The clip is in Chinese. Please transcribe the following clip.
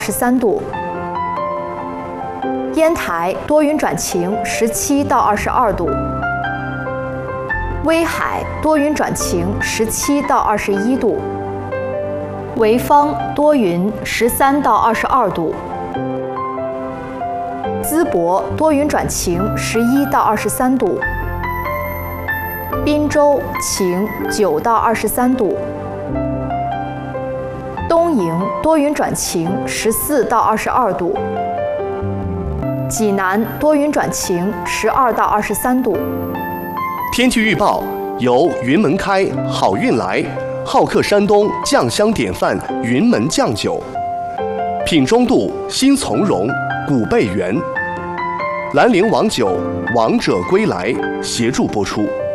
13度。烟台多云转晴，17到22度。威海多云转晴，17到21度。潍坊多云，13到22度。淄博多云转晴，11到23度。滨州晴，9到23度。东营多云转晴，14到22度。济南多云转晴，12到23度。 天气预报由云门开好运来好客山东酱香典范云门酱酒，品中度新从容古贝园，兰陵王酒王者归来协助播出。